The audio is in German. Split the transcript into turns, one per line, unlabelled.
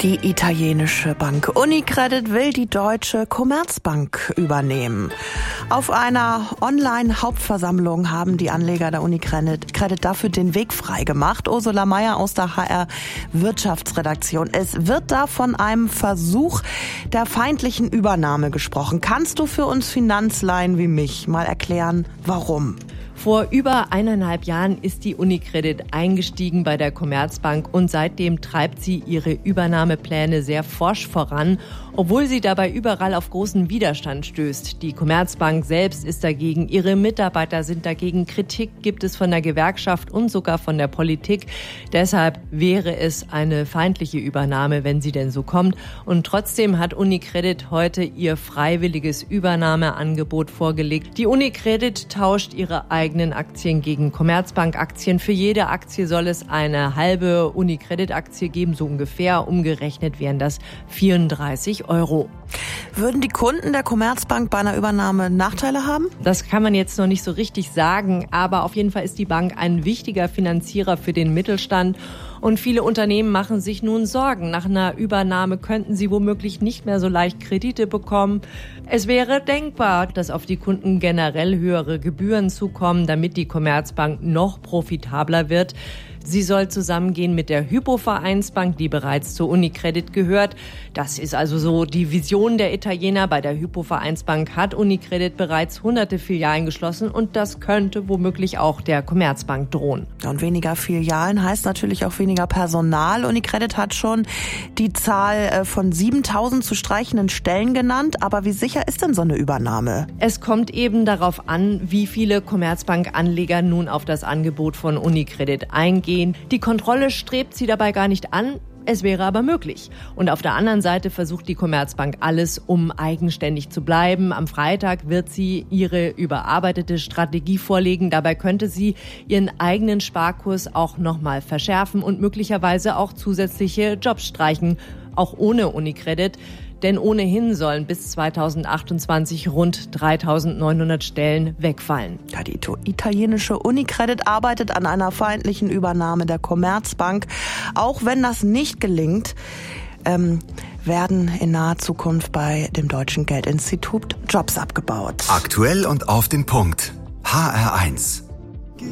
Die italienische Bank Unicredit will die deutsche Commerzbank übernehmen. Auf einer Online-Hauptversammlung haben die Anleger der Unicredit dafür den Weg freigemacht. Ursula Meier aus der HR Wirtschaftsredaktion. Es wird da von einem Versuch der feindlichen Übernahme gesprochen. Kannst du für uns Finanzlaien wie mich mal erklären, warum?
Vor über 1,5 Jahren ist die Unicredit eingestiegen bei der Commerzbank und seitdem treibt sie ihre Übernahmepläne sehr forsch voran, obwohl sie dabei überall auf großen Widerstand stößt. Die Commerzbank selbst ist dagegen, ihre Mitarbeiter sind dagegen, Kritik gibt es von der Gewerkschaft und sogar von der Politik. Deshalb wäre es eine feindliche Übernahme, wenn sie denn so kommt. Und trotzdem hat Unicredit heute ihr freiwilliges Übernahmeangebot vorgelegt. Die Unicredit tauscht ihre eigenen Aktien gegen Commerzbank-Aktien. Für jede Aktie soll es eine halbe Unicredit-Aktie geben, so ungefähr. Umgerechnet wären das 34 €.
Würden die Kunden der Commerzbank bei einer Übernahme Nachteile haben?
Das kann man jetzt noch nicht so richtig sagen, aber auf jeden Fall ist die Bank ein wichtiger Finanzierer für den Mittelstand. Und viele Unternehmen machen sich nun Sorgen. Nach einer Übernahme könnten sie womöglich nicht mehr so leicht Kredite bekommen. Es wäre denkbar, dass auf die Kunden generell höhere Gebühren zukommen, damit die Commerzbank noch profitabler wird. Sie soll zusammengehen mit der Hypo-Vereinsbank, die bereits zur Unicredit gehört. Das ist also so die Vision der Italiener. Bei der Hypo-Vereinsbank hat Unicredit bereits hunderte Filialen geschlossen und das könnte womöglich auch der Commerzbank drohen.
Und weniger Filialen heißt natürlich auch weniger Personal. Unicredit hat schon die Zahl von 7.000 zu streichenden Stellen genannt. Aber wie sicher ist denn so eine Übernahme?
Es kommt eben darauf an, wie viele Commerzbank-Anleger nun auf das Angebot von Unicredit eingehen. Die Kontrolle strebt sie dabei gar nicht an. Es wäre aber möglich. Und auf der anderen Seite versucht die Commerzbank alles, um eigenständig zu bleiben. Am Freitag wird sie ihre überarbeitete Strategie vorlegen. Dabei könnte sie ihren eigenen Sparkurs auch nochmal verschärfen und möglicherweise auch zusätzliche Jobs streichen, auch ohne Unicredit. Denn ohnehin sollen bis 2028 rund 3.900 Stellen wegfallen.
Ja, die italienische Unicredit arbeitet an einer feindlichen Übernahme der Commerzbank. Auch wenn das nicht gelingt, werden in naher Zukunft bei dem Deutschen Geldinstitut Jobs abgebaut.
Aktuell und auf den Punkt. HR1.